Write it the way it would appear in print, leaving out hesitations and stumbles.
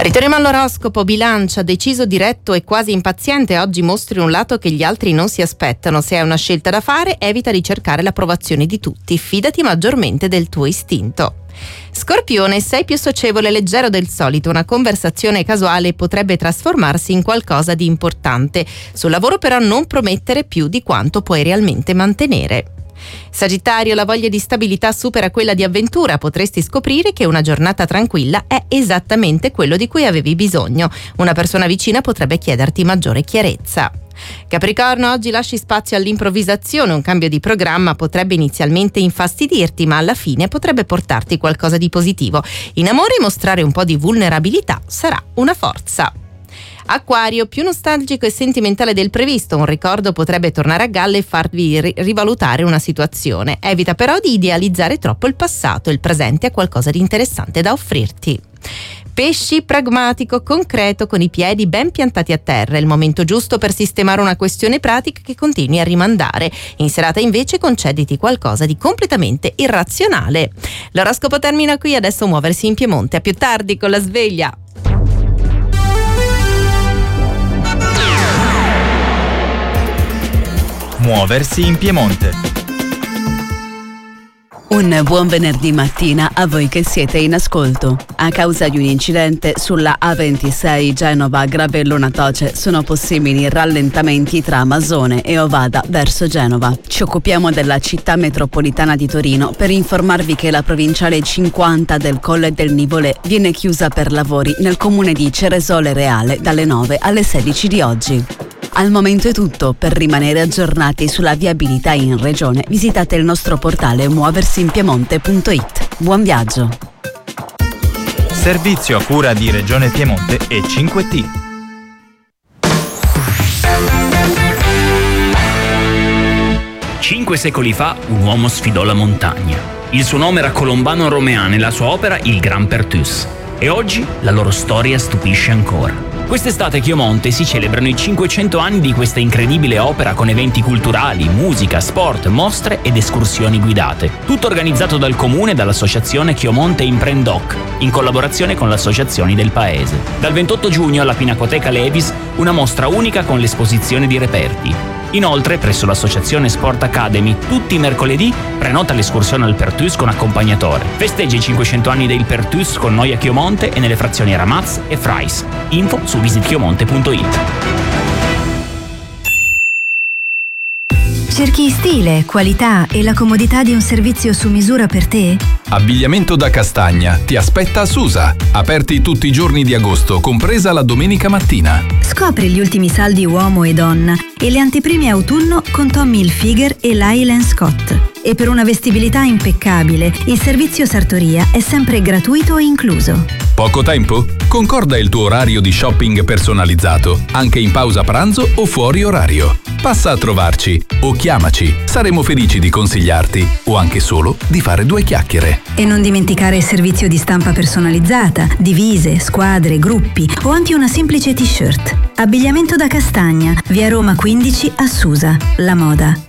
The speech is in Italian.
Ritorniamo all'oroscopo. Bilancia, deciso, diretto e quasi impaziente, oggi mostri un lato che gli altri non si aspettano. Se hai una scelta da fare, evita di cercare l'approvazione di tutti, fidati maggiormente del tuo istinto. Scorpione, sei più socievole e leggero del solito, una conversazione casuale potrebbe trasformarsi in qualcosa di importante. Sul lavoro però non promettere più di quanto puoi realmente mantenere. Sagittario, la voglia di stabilità supera quella di avventura, potresti scoprire che una giornata tranquilla è esattamente quello di cui avevi bisogno. Una persona vicina potrebbe chiederti maggiore chiarezza. Capricorno, oggi lasci spazio all'improvvisazione, un cambio di programma potrebbe inizialmente infastidirti, ma alla fine potrebbe portarti qualcosa di positivo. In amore mostrare un po' di vulnerabilità sarà una forza. Acquario, più nostalgico e sentimentale del previsto, un ricordo potrebbe tornare a galla e farvi rivalutare una situazione. Evita però di idealizzare troppo il passato, il presente ha qualcosa di interessante da offrirti. Pesci, pragmatico, concreto, con i piedi ben piantati a terra, è il momento giusto per sistemare una questione pratica che continui a rimandare. In serata invece concediti qualcosa di completamente irrazionale. L'oroscopo termina qui, adesso muoversi in Piemonte. A più tardi con la sveglia. Muoversi in Piemonte. Un buon venerdì mattina a voi che siete in ascolto. A causa di un incidente sulla A26 Genova-Gravellona-Toce sono possibili rallentamenti tra Masone e Ovada verso Genova. Ci occupiamo della città metropolitana di Torino per informarvi che la provinciale 50 del Colle del Nivolè viene chiusa per lavori nel comune di Ceresole Reale dalle 9 alle 16 di oggi. Al momento è tutto. Per rimanere aggiornati sulla viabilità in regione visitate il nostro portale muoversinpiemonte.it. Buon viaggio! Servizio a cura di Regione Piemonte e 5T. Cinque secoli fa un uomo sfidò la montagna. Il suo nome era Colombano Romeane e la sua opera il Gran Pertus. E oggi la loro storia stupisce ancora. Quest'estate a Chiomonte si celebrano i 500 anni di questa incredibile opera con eventi culturali, musica, sport, mostre ed escursioni guidate. Tutto organizzato dal comune e dall'associazione Chiomonte Imprendoc, in collaborazione con le associazioni del paese. Dal 28 giugno alla Pinacoteca Levis una mostra unica con l'esposizione di reperti. Inoltre, presso l'associazione Sport Academy, tutti i mercoledì prenota l'escursione al Pertus con accompagnatore. Festeggia i 500 anni del Pertus con noi a Chiomonte e nelle frazioni Ramaz e Frais. Info su visitchiomonte.it. Cerchi stile, qualità e la comodità di un servizio su misura per te? Abbigliamento da Castagna ti aspetta a Susa. Aperti tutti i giorni di agosto, compresa la domenica mattina. Scopri gli ultimi saldi uomo e donna e le anteprime autunno con Tommy Hilfiger e Lyle & Scott. E per una vestibilità impeccabile, il servizio sartoria è sempre gratuito e incluso. Poco tempo? Concorda il tuo orario di shopping personalizzato, anche in pausa pranzo o fuori orario. Passa a trovarci o chiamaci, saremo felici di consigliarti o anche solo di fare due chiacchiere. E non dimenticare il servizio di stampa personalizzata, divise, squadre, gruppi o anche una semplice t-shirt. Abbigliamento da Castagna, via Roma 15 a Susa. La moda